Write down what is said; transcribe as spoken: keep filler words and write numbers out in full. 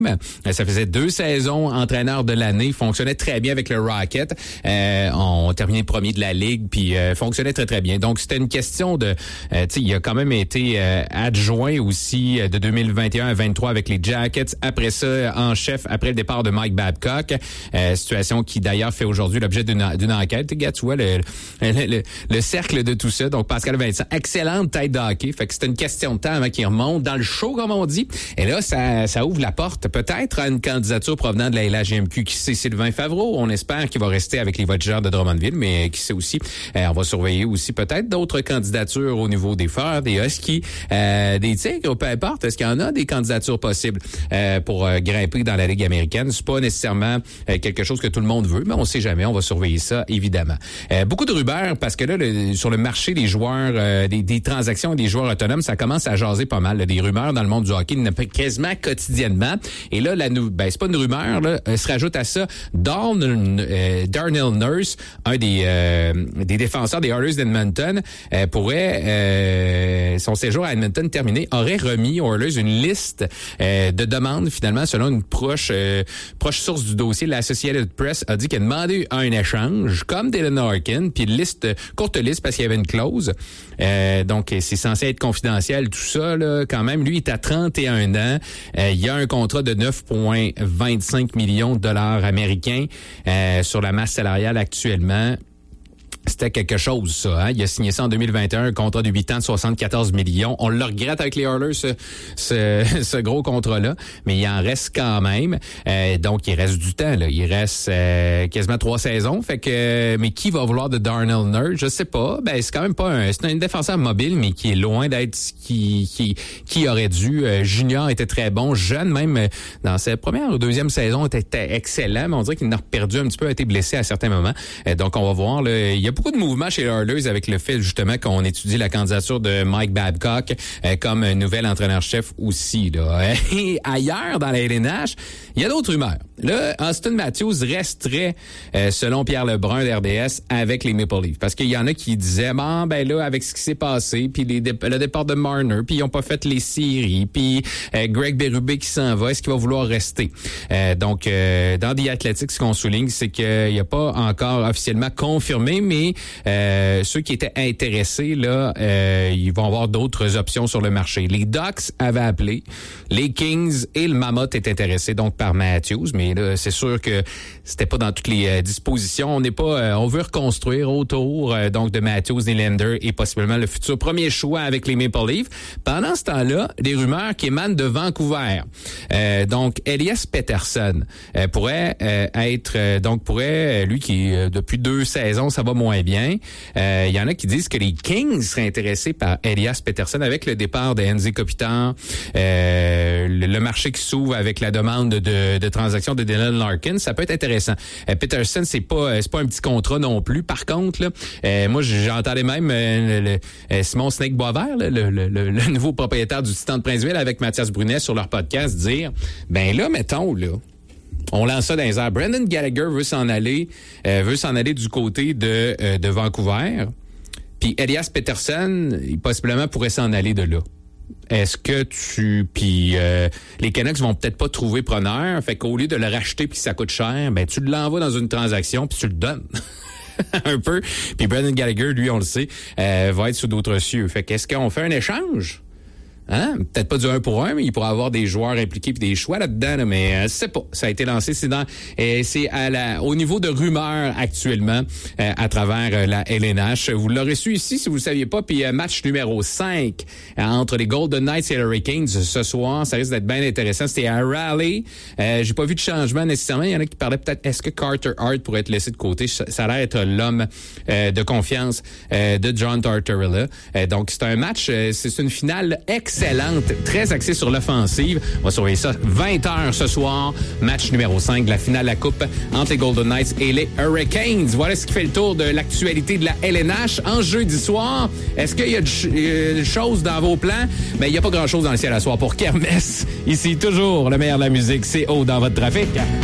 Ça faisait deux saisons entraîneur de l'année, fonctionnait très bien avec le Rocket. Euh, on terminait premier de la ligue, puis euh, fonctionnait très très bien. Donc c'était une question de, euh, tu sais, il a quand même été euh, adjoint aussi de deux mille vingt et un à vingt-trois avec les Jackets. Après ça, en chef après le départ de Mike Babcock, euh, situation qui d'ailleurs fait aujourd'hui l'objet d'une, d'une enquête. Regarde, tu vois le, le, le, le cercle de tout ça. Donc Pascal Vincent, excellente tête de hockey. Fait que c'était une question de temps avant qu'il remonte dans le show comme on dit. Et là, ça, ça ouvre la porte peut-être à une candidature provenant de la L H M Q. Qui sait, Sylvain Favreau, on espère qu'il va rester avec les Voltigeurs de Drummondville, mais qui sait aussi, euh, on va surveiller aussi peut-être d'autres candidatures au niveau des Foreurs, des Huskies, euh, des Tigres, peu importe. Est-ce qu'il y en a des candidatures possibles euh, pour euh, grimper dans la Ligue américaine? C'est pas nécessairement euh, quelque chose que tout le monde veut, mais on sait jamais, on va surveiller ça, évidemment. Euh, beaucoup de rumeurs, parce que là, le, sur le marché des joueurs, euh, des, des transactions des joueurs autonomes, ça commence à jaser pas mal. Là, des rumeurs dans le monde du hockey, quasiment quotidiennement. Et là, la nou- ben, c'est pas une rumeur, là, euh, se rajoute à ça Darn, euh, Darnell Nurse, un des, euh, des défenseurs des Oilers d'Edmonton, euh, pourrait, euh, son séjour à Edmonton terminé, aurait remis aux Oilers une liste euh, de demandes, finalement, selon une proche euh, proche source du dossier. L'Associated Press a dit qu'il a demandé un échange, comme Dylan Larkin, puis une liste, courte liste, parce qu'il y avait une clause. Euh, donc, c'est censé être confidentiel, tout ça, là, quand même. Lui, il est à trente et un ans. Euh, il y a un contrat de neuf virgule vingt-cinq millions de dollars américains euh, sur la masse salariale actuellement. C'était quelque chose, ça. Hein? Il a signé ça en deux mille vingt et un, un contrat de huit ans de soixante-quatorze millions. On le regrette avec les Oilers, ce, ce, ce gros contrat-là, mais il en reste quand même. Euh, donc, il reste du temps. Là. Il reste euh, quasiment trois saisons. Fait que, mais qui va vouloir de Darnell Nurse? Je sais pas. Ben, c'est quand même pas un, c'est un défenseur mobile, mais qui est loin d'être ce qui, qui, qui aurait dû. Euh, Junior était très bon, jeune même dans sa première ou deuxième saison était excellent, mais on dirait qu'il en a perdu un petit peu, a été blessé à certains moments. Euh, donc, on va voir. Là, il y a beaucoup de mouvements chez les Oilers avec le fait justement qu'on étudie la candidature de Mike Babcock euh, comme nouvel entraîneur-chef aussi. Là. Et ailleurs dans la L N H, il y a d'autres rumeurs. Là, Auston Matthews resterait, euh, selon Pierre Lebrun d'R D S, avec les Maple Leafs. Parce qu'il y en a qui disaient, bon, ben là, avec ce qui s'est passé, puis les dé- le départ de Marner, puis ils n'ont pas fait les séries, puis euh, Greg Berube qui s'en va, est-ce qu'il va vouloir rester? Euh, donc, euh, dans The Athletic, ce qu'on souligne, c'est qu'il n'y a pas encore officiellement confirmé, mais euh, ceux qui étaient intéressés, là, euh, ils vont avoir d'autres options sur le marché. Les Ducks avaient appelé, les Kings et le Mammoth étaient intéressés, donc par Matthews, mais là, c'est sûr que c'était pas dans toutes les euh, dispositions. On n'est pas, euh, on veut reconstruire autour euh, donc de Matthews, Nylander et possiblement le futur premier choix avec les Maple Leafs. Pendant ce temps-là, des rumeurs qui émanent de Vancouver. Euh, donc Elias Pettersson euh, pourrait euh, être, euh, donc pourrait, lui qui euh, depuis deux saisons ça va moins bien. Il euh, y en a qui disent que les Kings seraient intéressés par Elias Pettersson avec le départ de Henzi Kopitar, euh, le, le marché qui s'ouvre avec la demande de, de transaction de Dylan Larkin, ça peut être intéressant. Euh, Pettersson, c'est pas c'est pas un petit contrat non plus. Par contre, là, euh, moi j'entendais même euh, le, le, Simon Snake Boisvert, là, le, le, le, le nouveau propriétaire du Titan de Princeville, avec Mathias Brunet sur leur podcast, dire ben là, mettons là. On lance ça dans les airs. Brendan Gallagher veut s'en aller, euh, veut s'en aller du côté de, euh, de Vancouver. Puis Elias Pettersson, il possiblement pourrait s'en aller de là. Est-ce que tu... Puis euh, les Canucks vont peut-être pas trouver preneur. Fait qu'au lieu de le racheter puis que ça coûte cher, ben tu l'envoies dans une transaction puis tu le donnes. un peu. Puis Brendan Gallagher, lui, on le sait, euh, va être sous d'autres cieux. Fait qu'est-ce qu'on fait un échange? Hein? Peut-être pas du un pour un, mais il pourra avoir des joueurs impliqués puis des choix là-dedans, là, mais euh, c'est pas. Ça a été lancé, c'est dans, euh, c'est à la, au niveau de rumeurs actuellement euh, à travers euh, la L N H. Vous l'aurez su ici si vous le saviez pas. Puis euh, match numéro cinq euh, entre les Golden Knights et les Hurricanes ce soir, ça risque d'être bien intéressant. C'était à Raleigh. Euh, j'ai pas vu de changement nécessairement. Il y en a qui parlaient peut-être est-ce que Carter Hart pourrait être laissé de côté. Ça, ça a l'air être l'homme euh, de confiance euh, de John Tortorella. Euh, donc c'est un match, euh, c'est une finale excellente. Excellente, très axée sur l'offensive. On va surveiller ça vingt heures ce soir. Match numéro cinq de la finale de la Coupe entre les Golden Knights et les Hurricanes. Voilà ce qui fait le tour de l'actualité de la L N H en jeudi soir. Est-ce qu'il y a des choses dans vos plans? Mais il n'y a pas grand-chose dans le ciel à soir pour Kermesse. Ici, toujours le meilleur de la musique. C'est haut dans votre trafic.